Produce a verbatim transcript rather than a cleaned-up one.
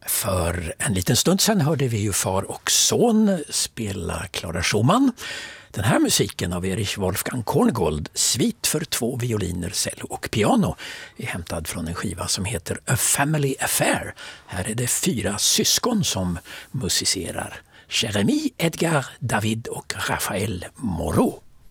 För en liten stund sedan hörde vi ju far och son spela Clara Schumann. Den här musiken av Erich Wolfgang Korngold, svit för två violiner, cello och piano, är hämtad från en skiva som heter A Family Affair. Här är det fyra syskon som musicerar. Jérémy, Edgar, David och Raphaël Moreau.